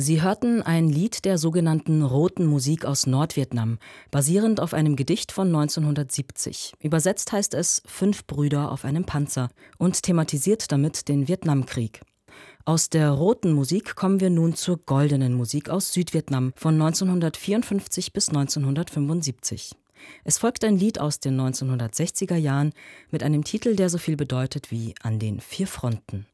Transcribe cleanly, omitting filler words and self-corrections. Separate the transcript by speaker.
Speaker 1: Sie hörten ein Lied der sogenannten Roten Musik aus Nordvietnam, basierend auf einem Gedicht von 1970. Übersetzt heißt es »Fünf Brüder auf einem Panzer« und thematisiert damit den Vietnamkrieg. Aus der roten Musik kommen wir nun zur goldenen Musik aus Südvietnam von 1954 bis 1975. Es folgt ein Lied aus den 1960er Jahren mit einem Titel, der so viel bedeutet wie »An den vier Fronten«.